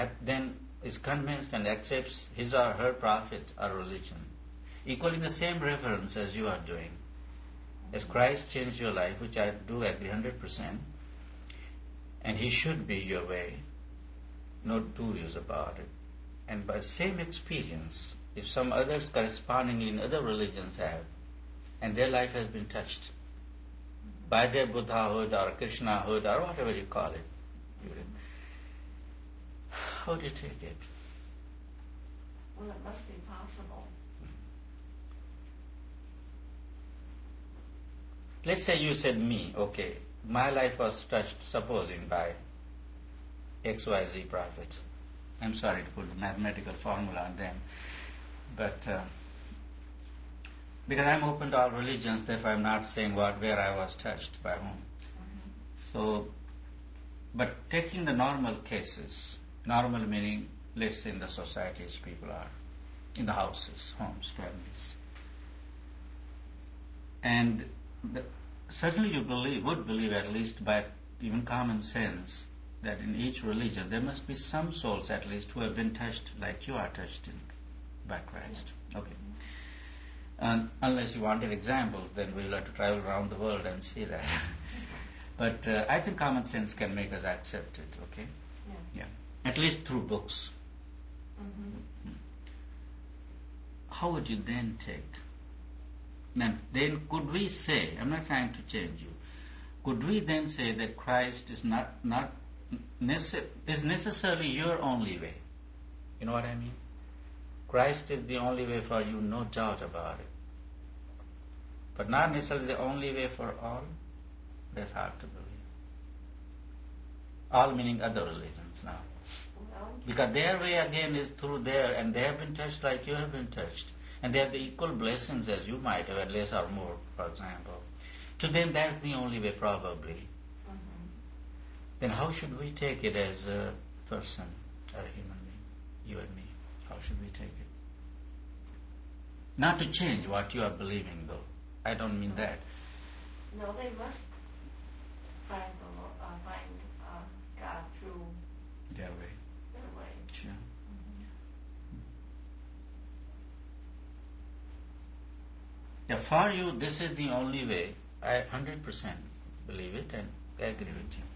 then is convinced and accepts his or her prophet or religion, equally in the same reverence as you are doing. As Christ changed your life, which I do agree 100%, and he should be your way, no two views about it. And by same experience, if some others correspondingly in other religions have, and their life has been touched by their Buddhahood or Krishnahood or whatever you call it, how do you take it? Well, it must be possible. Let's say you said me, okay, my life was touched, supposing, by XYZ prophet. I'm sorry to put the mathematical formula on them, but because I'm open to all religions, therefore I'm not saying where I was touched by whom. So, but taking the normal cases, normal meaning, let's say in the societies people are, in the houses, homes, families, and certainly you would believe, at least by even common sense, that in each religion there must be some souls at least who have been touched like you are touched by Christ. Okay. Unless you wanted examples, then we'll have to travel around the world and see that. But I think common sense can make us accept it, okay? Yeah. At least through books. Mm-hmm. How would you then take? Then could we say, I'm not trying to change you, could we then say that Christ is is necessarily your only way? You know what I mean? Christ is the only way for you, no doubt about it. But not necessarily the only way for all. That's hard to believe. All meaning other religions now. Because their way again is through there, and they have been touched like you have been touched. And they have the equal blessings as you might have, at less or more, for example. To them, that's the only way, probably. Mm-hmm. Then how should we take it as a person, or a human being, you and me? How should we take it? Not to change what you are believing, though. I don't mean that. No, they must find God through their way. Sure. Yeah, for you, this is the only way. I 100% believe it and I agree with you.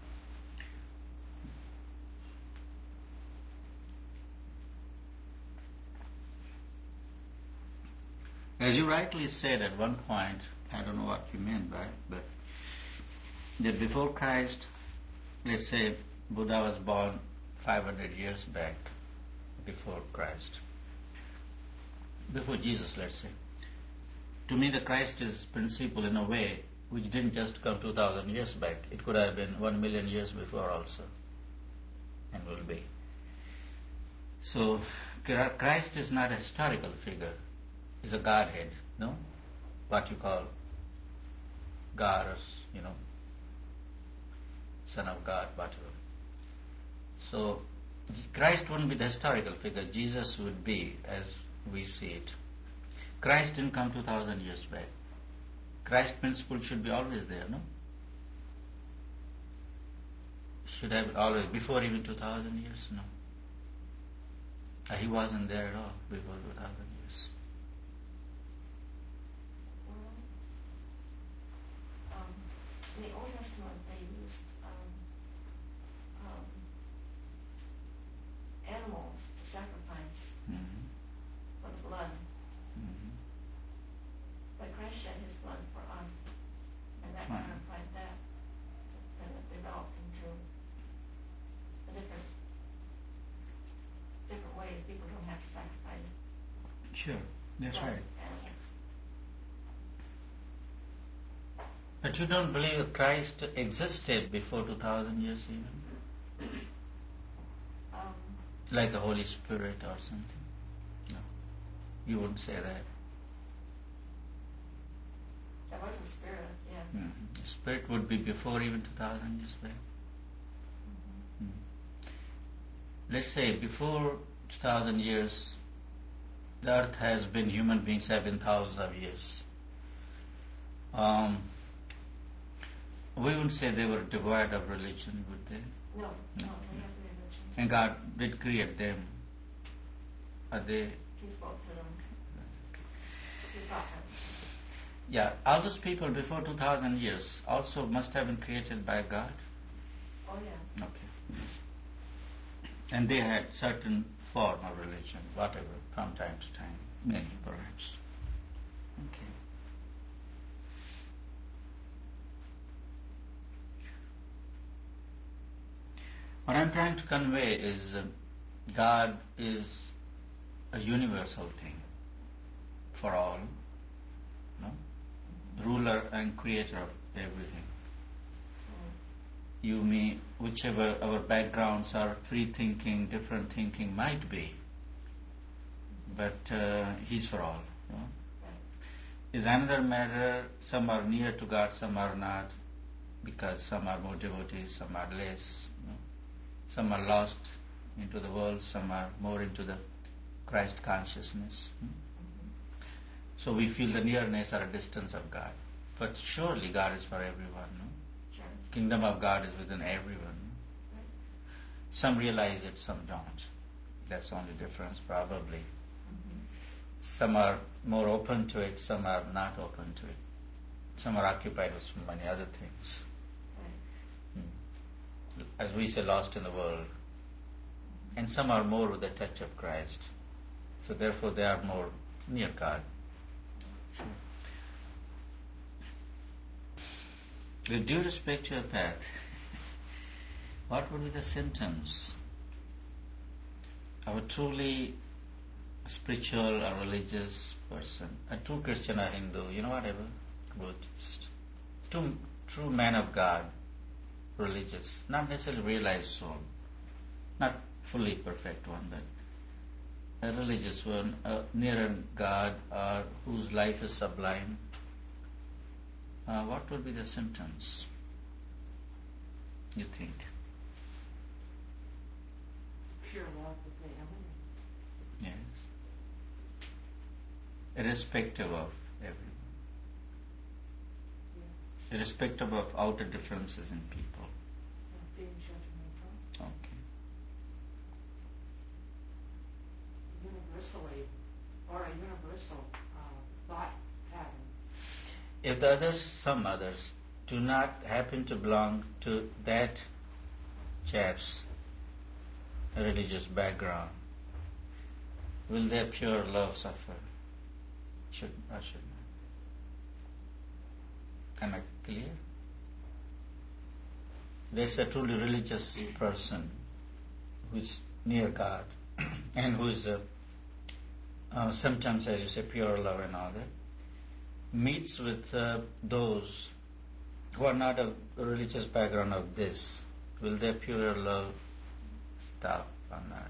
As you rightly said at one point, I don't know what you meant by it, but that before Christ, let's say Buddha was born 500 years back, before Christ, before Jesus, let's say. To me, the Christ is principle in a way which didn't just come 2,000 years back. It could have been 1 million years before also, and will be. So, Christ is not a historical figure. He's a Godhead, no? What you call God, or, Son of God, whatever. So, Christ wouldn't be the historical figure. Jesus would be, as we see it. Christ didn't come 2,000 years back. Christ principle should be always there, no? Should have always, before even 2,000 years, no. He wasn't there at all before 2,000 years. Well, in the Old Testament they used animals to sacrifice for the blood. But Christ shed his blood for us, and that clarified that, and it developed into a different way. People don't have to sacrifice. Sure, that's right. Animals. But you don't believe Christ existed before 2,000 years even? Like the Holy Spirit or something? No. You wouldn't say that. There was a spirit, yeah. Mm-hmm. The spirit would be before even 2,000 years back. Let's say before 2,000 years, the earth has been, human beings have been thousands of years. We wouldn't say they were devoid of religion, would they? No, they have religion. And God did create them. Are they? He spoke to them. He taught them. Yeah, all those people before 2000 years also must have been created by God. Oh, yeah. Okay. And they had certain form of religion, whatever, from time to time, many perhaps. Okay. What I'm trying to convey is God is a universal thing for all, no? Ruler and creator of everything. You may, whichever our backgrounds are, free thinking, different thinking might be, but He's for all. No? Is another matter, some are near to God, some are not, because some are more devotees, some are less. No? Some are lost into the world, some are more into the Christ consciousness. So we feel the nearness or a distance of God. But surely God is for everyone. No? Sure. Kingdom of God is within everyone. No? Some realize it, some don't. That's the only difference probably. Some are more open to it, some are not open to it. Some are occupied with so many other things. As we say, lost in the world. And some are more with the touch of Christ. So therefore they are more near God. With due respect to your path, what would be the symptoms of a truly spiritual or religious person, a true Christian or Hindu, whatever, Buddhist, true man of God, religious, not necessarily realized soul, not fully perfect one, but a religious one, nearer God, or whose life is sublime. What would be the symptoms, you think? Pure love with the eminence. Yes. Irrespective of everyone. Yes. Irrespective of outer differences in people. Not being judgmental. Okay. Universally, or a universal thought pattern. If some others, do not happen to belong to that chap's religious background, will their pure love suffer? Should or should not? Am I clear? There's a truly religious person who is near God and who is sometimes, as you say, pure love and all that, meets with those who are not of the religious background of this. Will their pure love stop or not?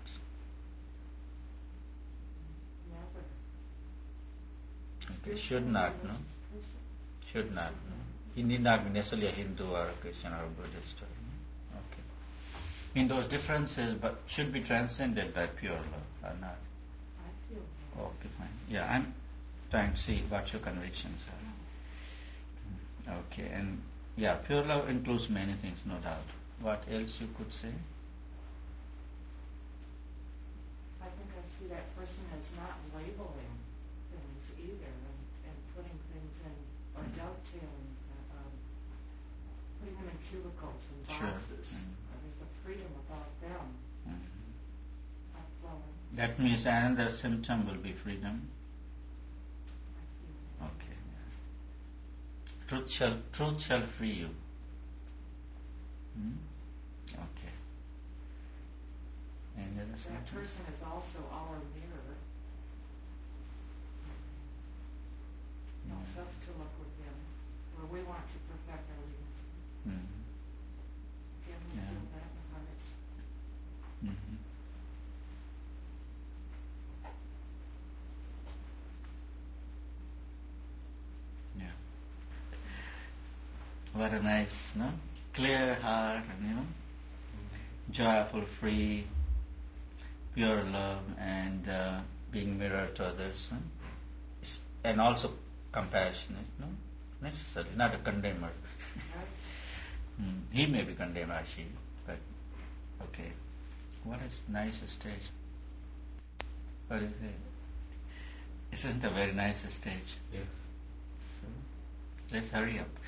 Okay, should not, no? Should not, no? He need not be necessarily a Hindu or a Christian or a Buddhist. No? Okay. In those differences, but should be transcended by pure love or not? I feel that. Okay, fine. Yeah, I'm trying to see what your convictions are. Okay, and yeah, pure love includes many things, no doubt. What else you could say? I think I see that person as not labeling things either and putting things in, or dovetailing, putting them in cubicles and boxes. Sure. There's a freedom about them. Not flowing. That means another symptom will be freedom. I feel that. Okay. Truth shall free you. Okay. Any other That symptom? person is also our mirror. Helps us to look within, where we want to perfect our weaknesses. Again, we feel that in the heart. Yeah. What a nice, no? Clear heart and, joyful, free, pure love, and being mirror to others, no? And also compassionate, no? Necessarily, not a condemner. Right? He may be condemned or she, but okay. What is nice stage? What is it? Isn't a very nice stage? Yes. So, let's hurry up.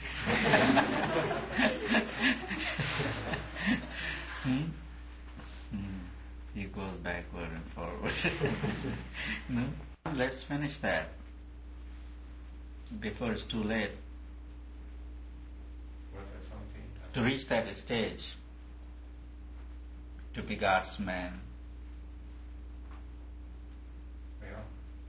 He goes backward and forward. No? Let's finish that before it's too late. What's that something? To reach that stage, to be God's man. Well,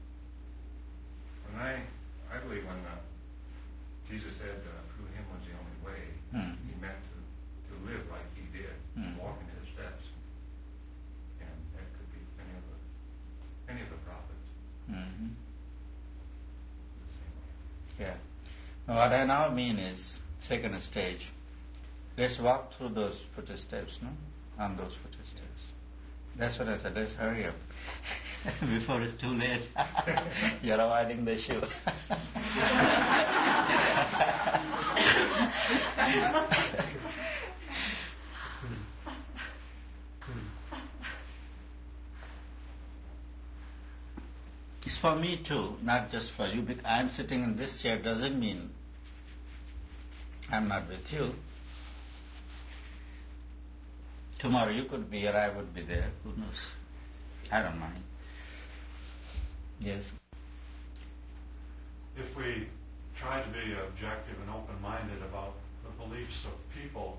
I believe when Jesus said through him was the only way, he meant to live like he did, walk in his steps. And that could be any of the prophets. Mm-hmm. The same way. Yeah. What I now mean is, second stage, let's walk through those footsteps, no? On those footsteps. That's what I said, let's hurry up. Before it's too late. You're avoiding the issue. It's for me too, not just for you. I'm sitting in this chair doesn't mean I'm not with you. Tomorrow you could be here, I would be there. Who knows? I don't mind. Yes. If we try to be objective and open-minded about the beliefs of people,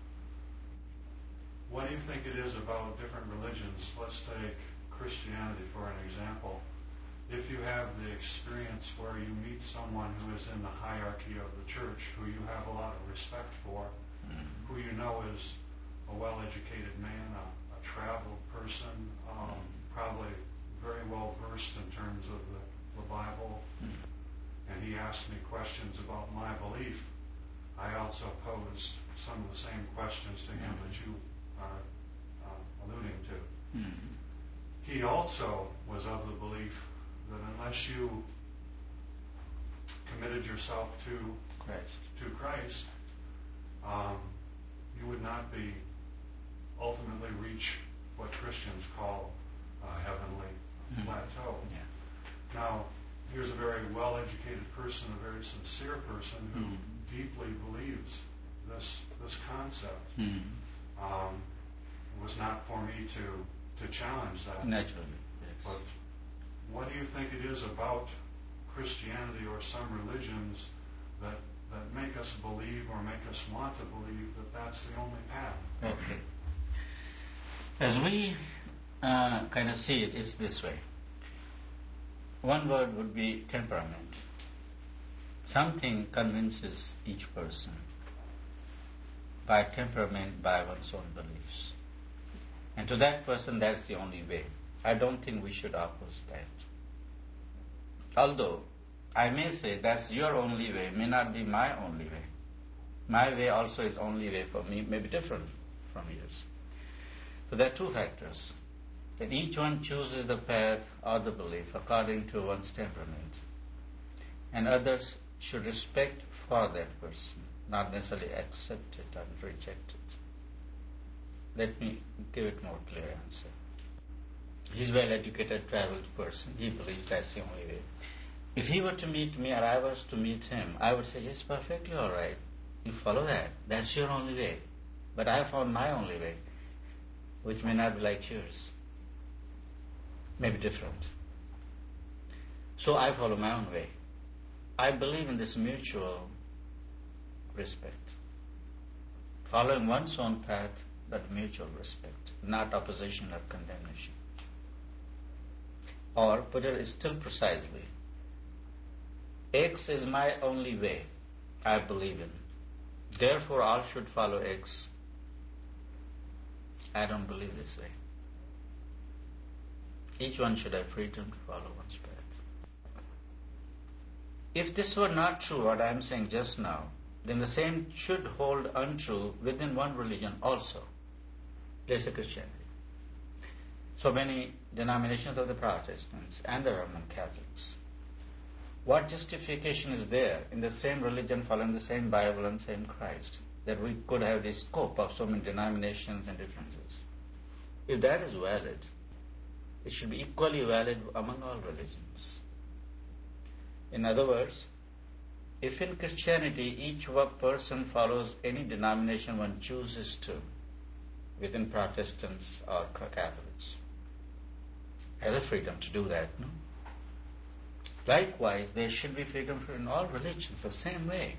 what do you think it is about different religions? Let's take Christianity for an example. If you have the experience where you meet someone who is in the hierarchy of the church, who you have a lot of respect for, who you know is a well-educated man, a traveled person, probably very well versed in terms of the Bible, and he asked me questions about my belief, I also posed some of the same questions to him that you are alluding to. He also was of the belief that unless you committed yourself to Christ, you would not be ultimately reach what Christians call heavenly plateau. Yeah. Now, here's a very well-educated person, a very sincere person who deeply believes this concept. It was not for me to challenge that. Naturally, yes. But what do you think it is about Christianity or some religions that make us believe or make us want to believe that that's the only path? Okay. As we kind of see it, it's this way. One word would be temperament. Something convinces each person by temperament, by one's own beliefs. And to that person, that's the only way. I don't think we should oppose that. Although, I may say that's your only way, may not be my only way. My way also is only way for me, may be different from yours. So there are two factors. That each one chooses the path or the belief according to one's temperament. And others should respect for that person, not necessarily accept it and reject it. Let me give it more clear answer. He's a well-educated, traveled person. He believes that's the only way. If he were to meet me or I was to meet him, I would say, yes, perfectly all right. You follow that. That's your only way. But I found my only way, which may not be like yours. Maybe different. So I follow my own way. I believe in this mutual respect. Following one's own path, but mutual respect, not opposition or condemnation. Or, put it still precisely, X is my only way, I believe in. Therefore, all should follow X. I don't believe this way. Each one should have freedom to follow one's path. If this were not true, what I am saying just now, then the same should hold untrue within one religion also. Let's say Christianity. So many denominations of the Protestants and the Roman Catholics. What justification is there in the same religion following the same Bible and same Christ that we could have the scope of so many denominations and differences? if that is valid, it should be equally valid among all religions. In other words, if in Christianity each person follows any denomination one chooses to, within Protestants or Catholics, has a freedom to do that, no? Likewise, there should be freedom in all religions, the same way.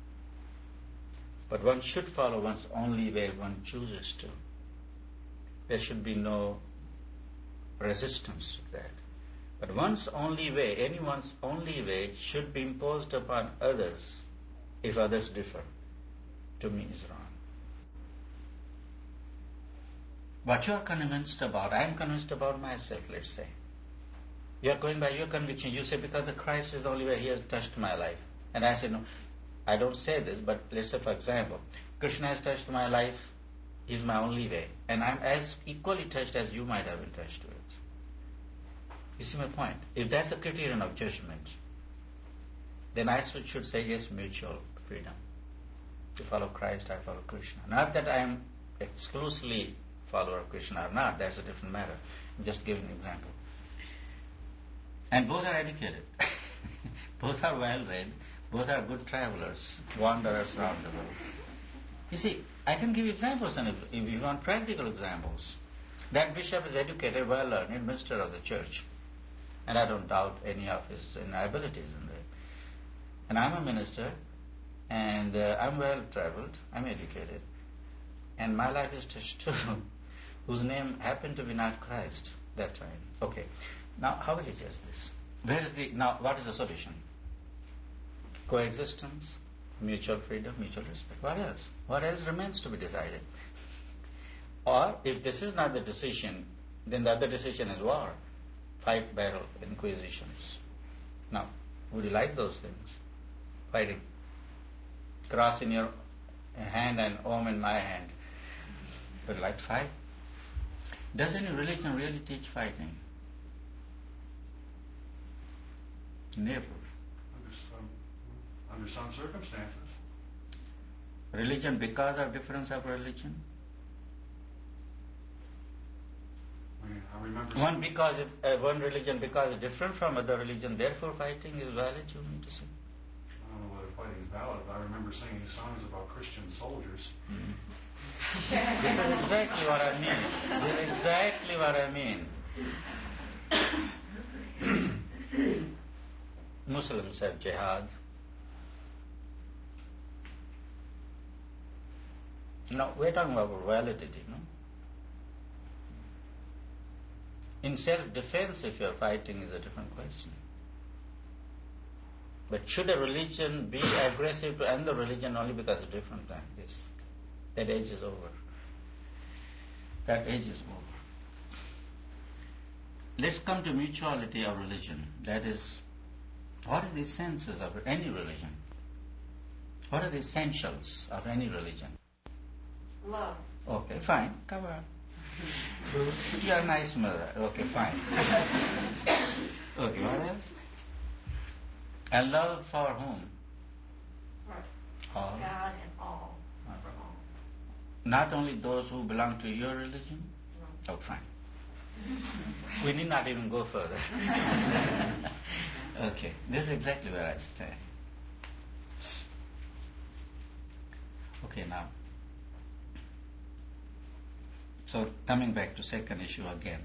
But one should follow one's only way one chooses to. There should be no resistance to that. But one's only way, anyone's only way, should be imposed upon others if others differ. To me is wrong. What you are convinced about, I am convinced about myself, let's say. You are going by your conviction. You say, because the Christ is the only way, He has touched my life. And I say, no, I don't say this, but let's say, for example, Krishna has touched my life, He's my only way. And I'm as equally touched as you might have been touched with. You see my point? If that's a criterion of judgment, then I should say, yes, mutual freedom. To follow Christ, I follow Krishna. Not that I am exclusively follower of Krishna or not, that's a different matter. I'm just giving an example. And both are educated. Both are well read. Both are good travelers, wanderers around the world. You see, I can give examples, and if you want practical examples. That bishop is educated, well learned, minister of the church. And I don't doubt any of his abilities in that. And I'm a minister, and I'm well traveled, I'm educated. And my life is touched too, whose name happened to be not Christ that time. Okay. Now, how will you judge this? Now, what is the solution? Coexistence, mutual freedom, mutual respect. What else? What else remains to be decided? Or, if this is not the decision, then the other decision is war. Fight, battle, inquisitions. Now, would you like those things? Fighting. Cross in your hand and Om in my hand. Would you like to fight? Does any religion really teach fighting? Never. Under some circumstances. Religion because of difference of religion? I remember one religion because it's different from other religion, therefore fighting is valid, you mean to say? I don't know whether fighting is valid, but I remember singing songs about Christian soldiers. Mm-hmm. This is exactly what I mean. This is exactly what I mean. Muslims have jihad. No, we're talking about validity, no? In self-defense, if you're fighting, is a different question. But should a religion be aggressive to another religion only because of different time? Yes. That age is over. That age is over. Let's come to mutuality of religion. That is, what are the essences of any religion? What are the essentials of any religion? Love. Okay, fine. Come on. You're a nice mother. Okay, fine. Okay, what else? And love for whom? For All. God and all. For all. Not only those who belong to your religion? No. Oh, fine. We need not even go further. Okay, this is exactly where I stand. Okay, now. So, coming back to second issue again.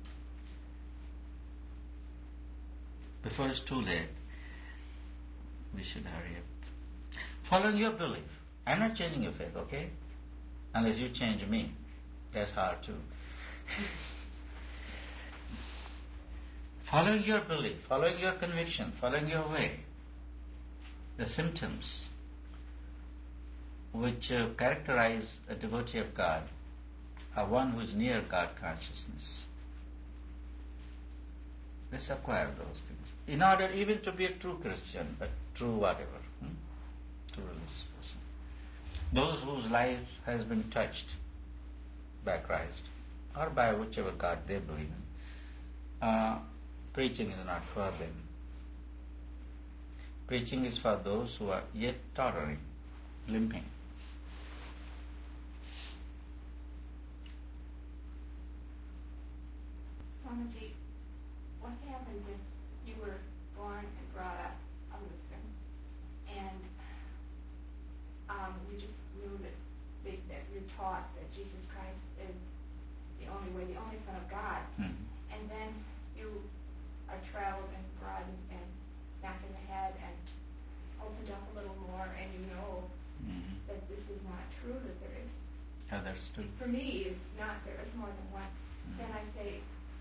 Before it's too late, we should hurry up. Following your belief. I'm not changing your faith, okay? Unless you change me. That's hard too. Following your belief, following your conviction, following your way. The symptoms which characterize a devotee of God are one who is near God consciousness. Let's acquire those things. In order even to be a true Christian, a true whatever, true religious person. Those whose life has been touched by Christ, or by whichever God they believe in, preaching is not for them. Preaching is for those who are yet tottering, limping. Swamiji, what happens if you were born and brought up a Lutheran, and you just knew that you're taught that Jesus Christ is the only way, the only Son of God, and then you are traveled and broadened and knocked in the head and opened up a little more, and you know that this is not true, that there is. Yeah, that's true. For me, it's not. There is more than one. Then I say,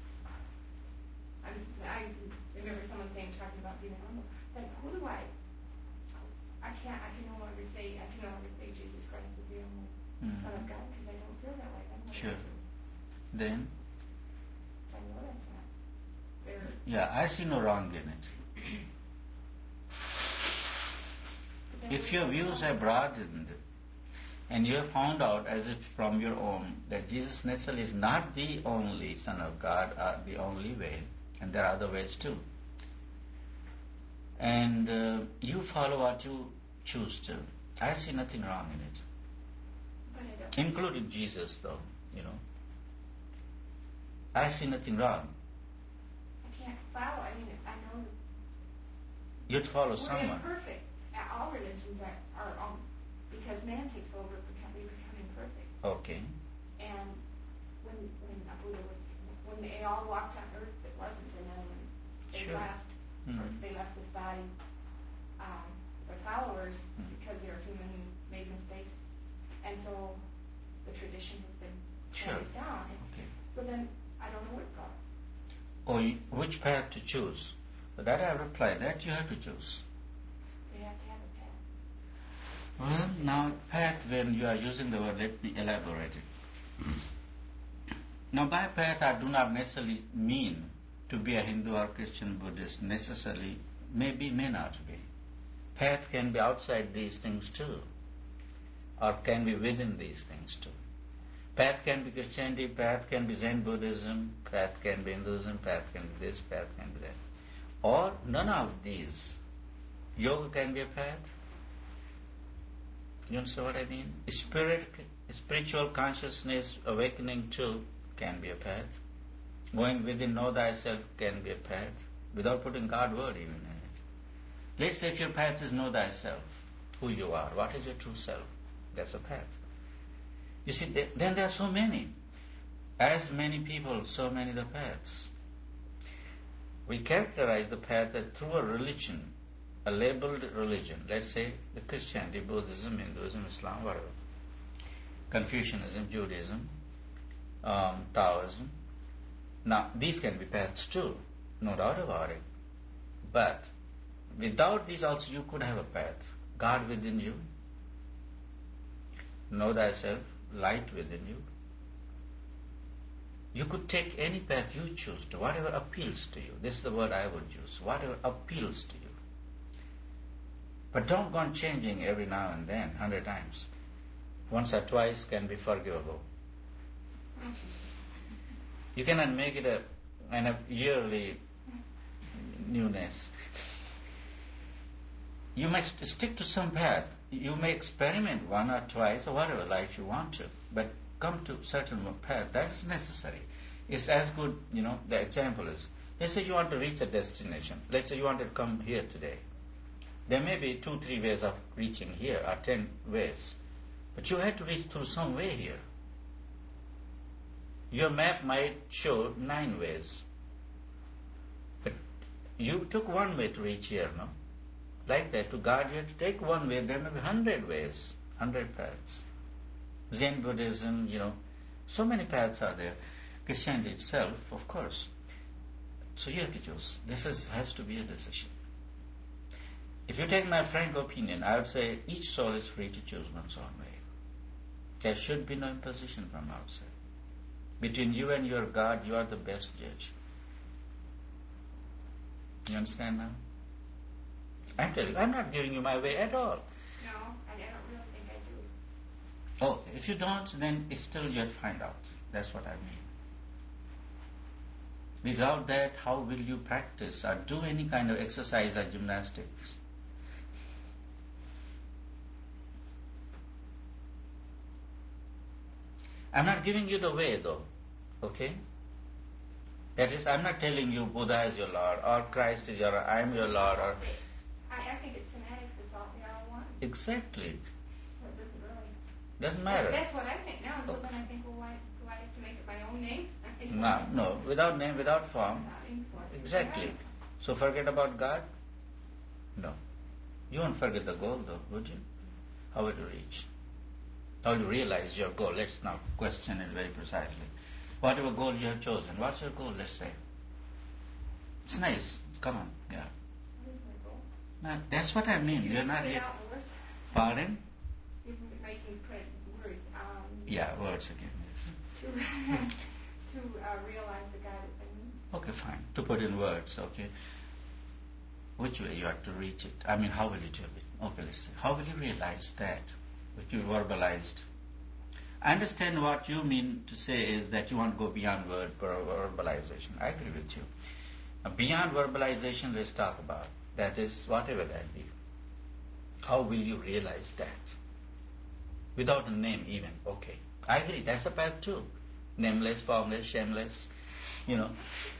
I remember someone talking about being humble. Then who do I can no longer say Jesus Christ is the only Son of God, because I don't feel that way. Sure. Then? I know that's not fair. Yeah, I see no wrong in it. If your views are broadened and you have found out, as if from your own, that Jesus necessarily is not the only Son of God, the only way, and there are other ways too, and you follow what you choose to, I see nothing wrong in it. Including Jesus, though, I see nothing wrong. I can't follow. I know that you'd follow we're someone. Imperfect. All religions are because man takes over, becoming perfect. Okay. And when they all walked on earth, it wasn't, and then when they left, they left this body, their followers, because they were human and made mistakes, and so the tradition has been handed down. Okay. So then I don't know where to go. Or which path to choose? But that I reply, that you have to choose. You have to have a path. Well, now path, when you are using the word, let me elaborate it. Now by path I do not necessarily mean to be a Hindu or Christian Buddhist necessarily, may not be. Path can be outside these things too, or can be within these things too. Path can be Christianity, path can be Zen Buddhism, path can be Hinduism, path can be this, path can be that. Or none of these. Yoga can be a path. You understand what I mean? Spiritual consciousness awakening too can be a path. Going within, know thyself can be a path, without putting God word even in it. Let's say if your path is know thyself, who you are, what is your true self? That's a path. You see, then there are so many. As many people, so many the paths. We characterize the path that through a religion, a labeled religion, let's say the Christianity, Buddhism, Hinduism, Islam, whatever, Confucianism, Judaism, Taoism. Now, these can be paths too, no doubt about it. But without these also you could have a path. God within you, know thyself, light within you. You could take any path you choose to, whatever appeals to you. This is the word I would use, whatever appeals to you. But don't go on changing every now and then, 100 times. Once or twice can be forgivable. You cannot make it a yearly newness. You must stick to some path. You may experiment one or twice or whatever life you want to, but come to certain path. That is necessary. It's as good, the example is, let's say you want to reach a destination. Let's say you want to come here today. There may be 2-3 ways of reaching here, or 10 ways. But you have to reach through some way here. Your map might show 9 ways. But you took one way to reach here, no? Like that, to God you have to take one way. There may be 100 ways, 100 paths. Zen Buddhism, so many paths are there. Christianity itself, of course. So you have to choose. This has to be a decision. If you take my frank opinion, I would say each soul is free to choose one's own way. There should be no imposition from outside. Between you and your God, you are the best judge. You understand now? I'm telling you, I'm not giving you my way at all. No, I don't really think I do. Oh, if you don't, then it's still yet find out. That's what I mean. Without that, how will you practice or do any kind of exercise or gymnastics? I'm not giving you the way though, okay? That is, I'm not telling you Buddha is your Lord, or Christ is your Lord, I am your Lord, or... I think it's semantics, it's all, we all one. Exactly. So it doesn't really... Doesn't matter. That's what I think now, so then I think, well, why do I have to make it my own name? No, without name, without form. Exactly. So forget about God? No. You won't forget the goal though, would you? How would you reach? How do you realize your goal? Let's now question it very precisely. Whatever goal you have chosen, what's your goal, let's say? It's nice. Come on. Yeah. What is my goal? No, that's what I mean. You're not yet... Pardon? You're making words. Yeah, words again, yes. To realize the God is in me. Okay, fine. To put in words, okay. Which way you have to reach it? I mean, how will you do it? Okay, let's see. How will you realize that which you verbalized? I understand what you mean to say is that you want to go beyond verbalization. I agree with you. Beyond verbalization, let's talk about. That is, whatever that be. How will you realize that? Without a name even. Okay. I agree. That's a path too. Nameless, formless, shameless. You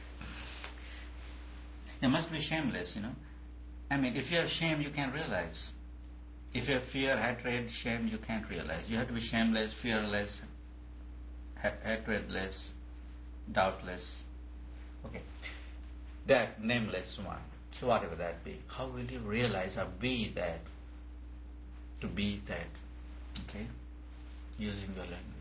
must be shameless, I mean, if you have shame, you can't realize. If you have fear, hatred, shame, you can't realize. You have to be shameless, fearless, hatredless, doubtless. Okay. That nameless one. So whatever that be. How will you realize or be that? To be that. Okay? Using your language.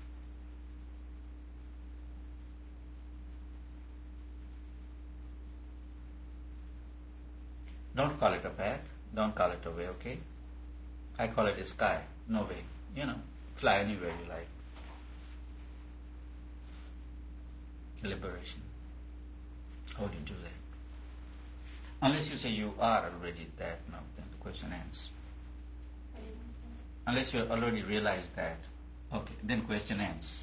Don't call it a path. Don't call it a way, okay? I call it a sky. No way. Fly anywhere you like. Liberation. How do you do that? Unless you say you are already that, no, then the question ends. Unless you already realized that, okay, then question ends.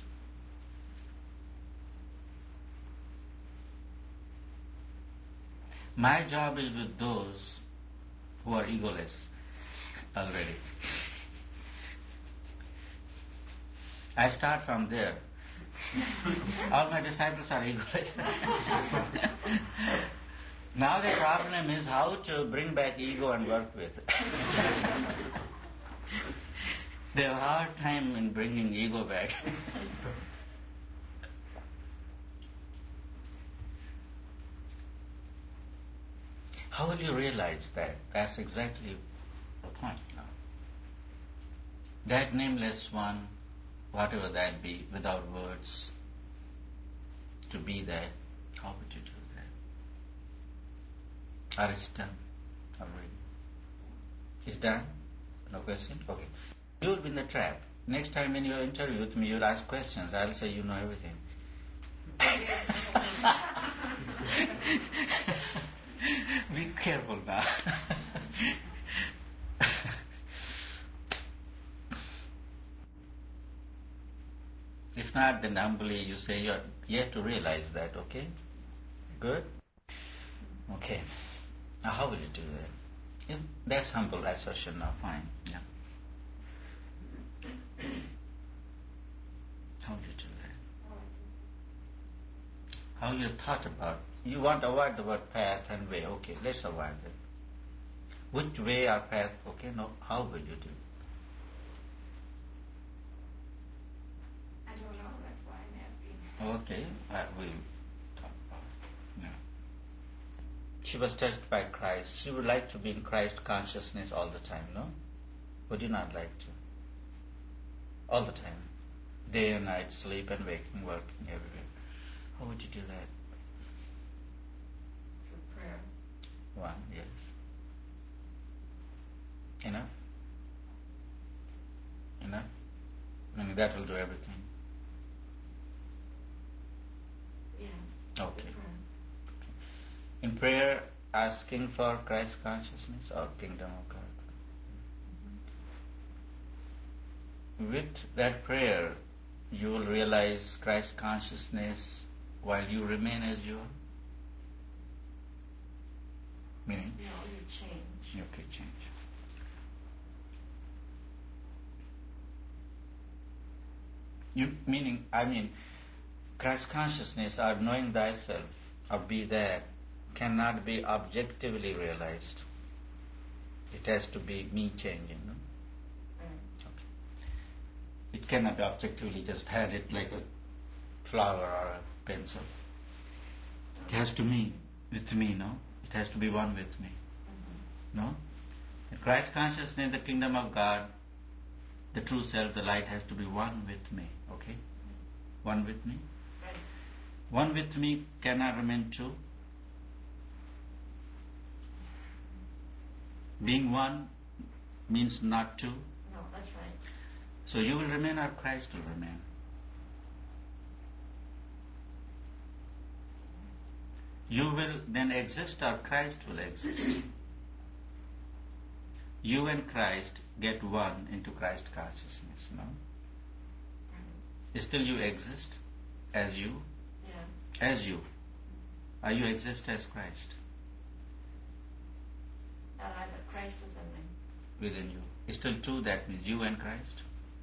My job is with those who are egoless already. I start from there. All my disciples are egoless. Now the problem is how to bring back ego and work with it. They have a hard time in bringing ego back. How will you realize that? That's exactly the point now. That nameless one, whatever that be, without words, to be that, how would you do that? Or it's done already? It's done? No question? Okay. You'll be in the trap. Next time when you interview with me, you'll ask questions. I'll say you know everything. Be careful now. If not, then humbly you say you're yet to realize that, okay? Good? Okay. Now how will you do that? Yeah, that's humble assertion now, fine. Yeah. How do you do that? How you thought about? You want to avoid the word path and way. Okay, let's avoid it. Which way or path? Okay, no. How will you do? I don't know. That's why I'm asking. Okay, we'll talk about it. Yeah. She was touched by Christ. She would like to be in Christ consciousness all the time, no? Would you not like to? All the time. Day and night, sleep and waking, working everywhere. How would you do that? For prayer. One, yes. Enough? Enough? I mean, that will do everything. Yeah. Okay. Different. In prayer, asking for Christ consciousness or kingdom of God. With that prayer, you will realize Christ consciousness while you remain as you are. Meaning? No, you change. Okay, change. Christ consciousness or knowing thyself or be there cannot be objectively realized. It has to be me changing. No? Okay. It cannot be objectively just had it like a flower or a pencil. It has to be with me, no? It has to be one with me. No? In Christ consciousness, the kingdom of God, the true self, the light has to be one with me. Okay? One with me. One with me cannot remain two. Being one means not two. No, that's right. So you will remain or Christ will remain. You will then exist or Christ will exist. You and Christ get one into Christ consciousness, no? Still you exist as you? Yeah. As you. Or you exist as Christ? I have Christ within me. Within you. Still two, that means you and Christ?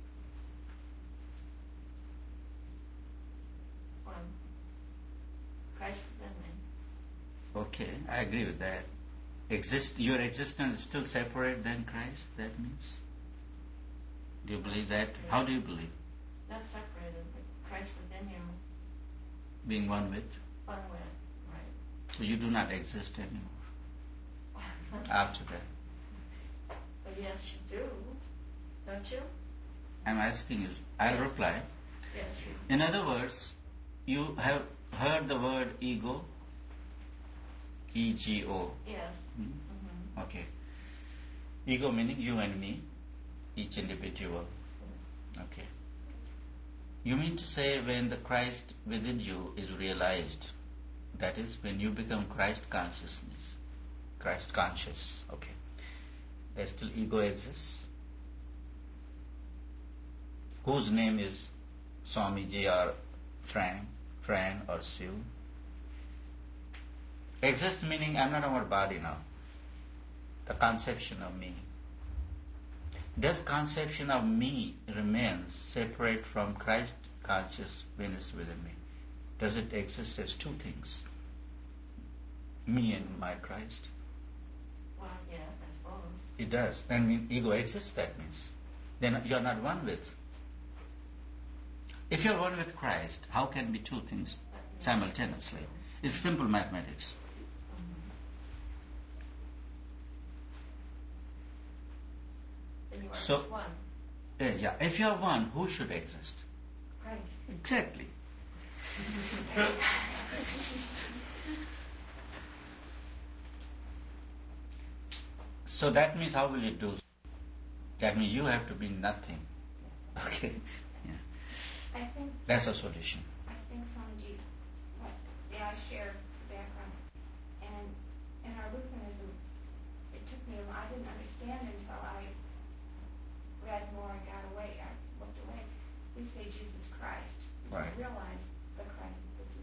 One. Christ within me. Okay, I agree with that. Your existence is still separate than Christ, that means? Do you believe that? How do you believe? Not separated, but Christ within you. Being one with? One with, right. So you do not exist anymore after that. But yes, you do. Don't you? I'm asking you. I'll reply. Yes. In other words, you have heard the word ego? E-G-O. Yes. Okay. Ego meaning you and me, each individual. Okay. You mean to say when the Christ within you is realized, that is when you become Christ consciousness, Christ conscious, okay, there still ego exists? Whose name is Swamiji or Fran or Sue? Exist meaning I'm not our body now. The conception of me. Does conception of me remain separate from Christ conscious when it's within me? Does it exist as two things? Me and my Christ? Well, yeah, I suppose. It does. And when ego exists, that means. Then you're not one with. If you're one with Christ, how can be two things simultaneously? It's simple mathematics. Then you are So, just one. Yeah, if you're one, who should exist? Christ. Exactly. So that means how will you do? That means you have to be nothing. Okay? Yeah. I think That's a solution. I think Swamiji, I share the background, and in our Lutheranism, it took me I didn't understand until I read more and got away. I looked away. We say Jesus Christ. Right. I realize the Christ.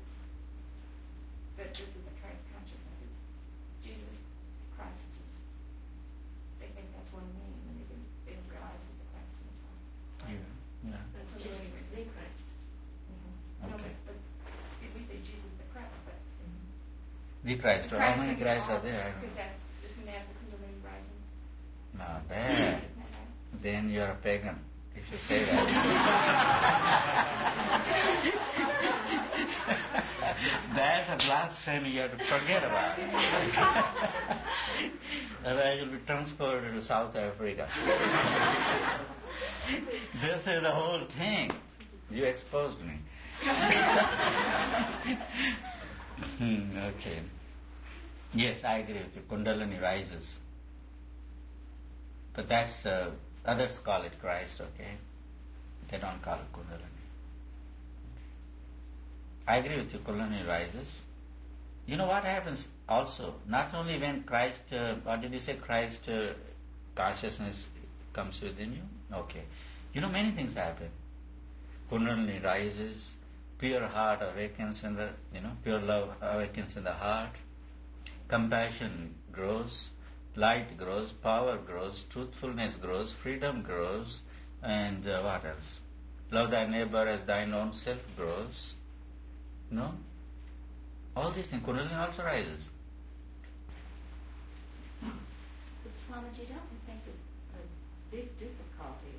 This is a Christ consciousness. It's Jesus Christ. They think that's one name, and they didn't realize it's a Christ himself. Yeah. That's just the Christ. Okay. No, but we say Jesus the Christ, but The Christ. the How many can be Christs all- are there? Because isn't that the Kundalini rising? Now there. Isn't that right? Then you're a pagan, if you say that. That's a blasphemy you have to forget about. Otherwise you'll be transported to South Africa. This is the whole thing. You exposed me. Okay. Yes, I agree with you. Kundalini rises. But that's, others call it Christ, okay? They don't call it Kundalini. I agree with you, Kundalini rises. You know what happens also? Not only when Christ, what did you say, Christ consciousness comes within you? Okay. You know, many things happen. Kundalini rises, pure heart awakens in the, pure love awakens in the heart. Compassion grows, light grows, power grows, truthfulness grows, freedom grows, and what else? Love thy neighbor as thine own self grows. No? All these things. Kundalini also rises. But Swamiji, don't you think a big difficulty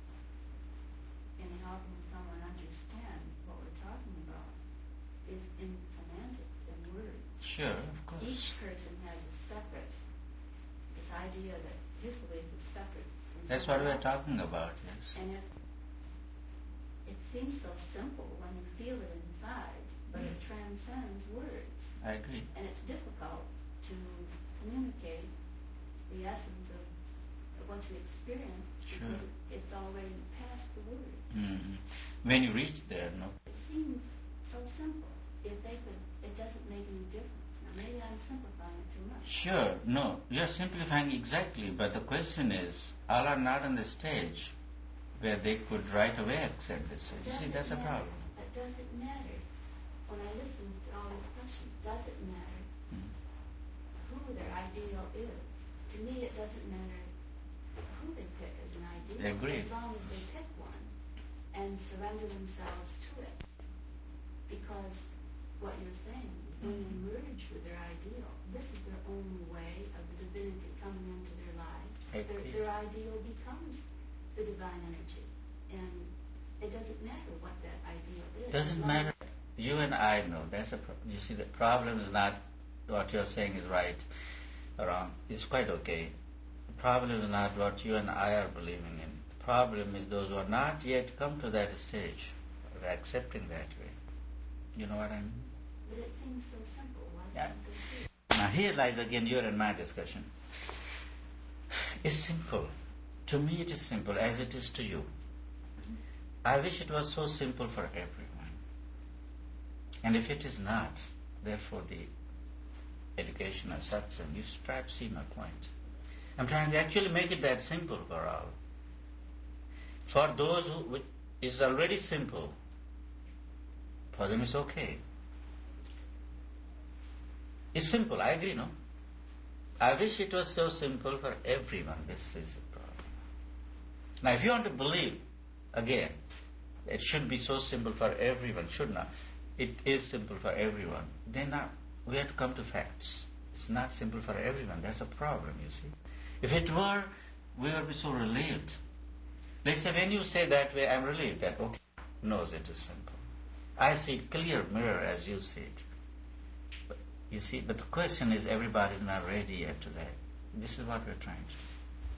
in helping someone understand what we're talking about is in semantics and words? Sure, of course. Each person has a separate, this idea that his belief is separate from That's what someone we're else. talking about, yes. And it seems so simple when you feel it inside, but it transcends words. I agree. And it's difficult to communicate the essence of what you experience Sure. because it's already past the words. Mm-hmm. When you reach there, no? It seems so simple. If they could, it doesn't make any difference. Now maybe I'm simplifying it too much. Sure, no, you're simplifying exactly, but the question is, all are not on the stage where they could right away accept this. You see, that's a problem. It doesn't matter. When I listen to all these questions, does it matter who their ideal is? To me, it doesn't matter who they pick as an ideal. Agreed. As long as they pick one and surrender themselves to it. Because what you're saying, when they merge with their ideal, this is their only way of the divinity coming into their lives. Their ideal becomes the divine energy. And it doesn't matter what that ideal is. Doesn't matter. You and I know. You see, the problem is not what you're saying is right or wrong. It's quite okay. The problem is not what you and I are believing in. The problem is those who are not yet come to that stage of accepting that way. You know what I mean? But it seems so simple. Why Yeah. can't they see it? Now here lies again your and my discussion. It's simple. To me it is simple as it is to you. I wish it was so simple for everyone. And if it is not, therefore the education of satsang, you try to see my point. I'm trying to actually make it that simple for all. For those who it is already simple, for them it's okay. It's simple, I agree, no? I wish it was so simple for everyone. This is the problem. Now, if you want to believe, again, it should be so simple for everyone, should not. It is simple for everyone. Then we have to come to facts. It's not simple for everyone. That's a problem, you see. If it were, we would be so relieved. Let's say when you say that way, I'm relieved that, okay, knows it is simple. I see it clear mirror as you see it. But you see, but the question is everybody is not ready yet to that. This is what we're trying to do.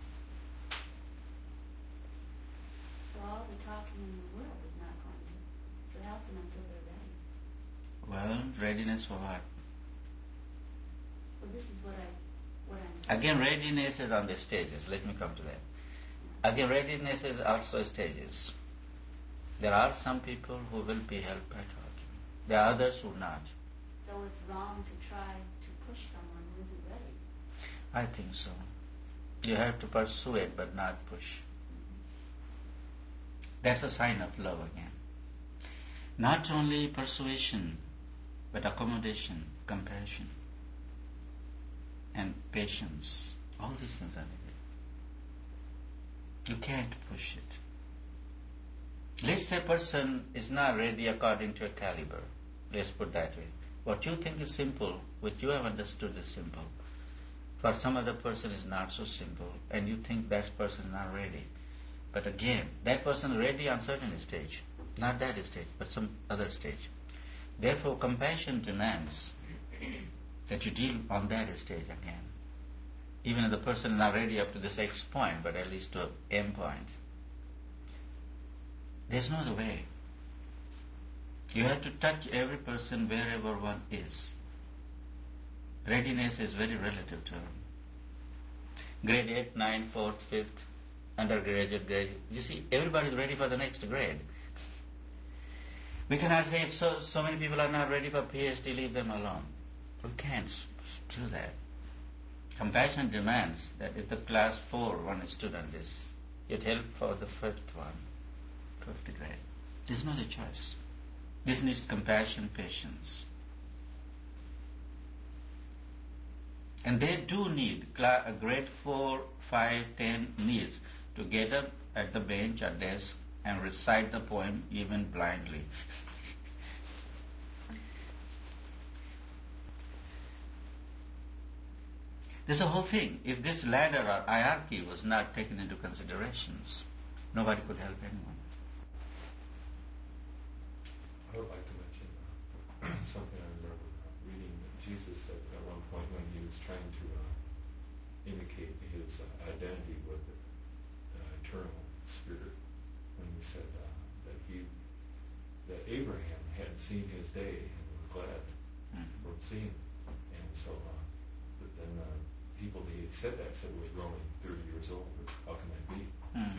So all the talking in the world is not going to help them until they're ready. Well, readiness for what? Well, this is what I'm Again, readiness is on the stages. Let me come to that. Again, readiness is also stages. There are some people who will be helped by talking. There are others who not. So it's wrong to try to push someone who isn't ready. I think so. You have to persuade but not push. That's a sign of love again. Not only persuasion, but accommodation, compassion, and patience. All these things are needed. You can't push it. Let's say a person is not ready according to a caliber. Let's put that way. What you think is simple, what you have understood is simple. For some other person is not so simple, and you think that person is not ready. But again, that person is ready on certain stage. Not that stage, but some other stage. Therefore, compassion demands that you deal on that stage again. Even if the person is not ready up to this X point, but at least to an M point. There's no other way. You have to touch every person wherever one is. Readiness is very relative term. Grade 8, 9, 4th, 5th, undergraduate, graduate. You see, everybody is ready for the next grade. We cannot say if so many people are not ready for PhD, leave them alone. We can't do that. Compassion demands that if the class 4 one student is, you'd help for the 5th one, 5th grade. There's no other choice. This needs compassion, patience. And they do need, a grade 4, 5, 10 needs to get up at the bench or desk and recite the poem even blindly. This is the whole thing. If this ladder or hierarchy was not taken into considerations, nobody could help anyone. I would like to mention something I remember reading that Jesus said at one point when he was trying to indicate his identity with the eternal Spirit, when he said that Abraham had seen his day and was glad for seeing it. And so but then people that he had said that said was growing 30 years old. How can that be?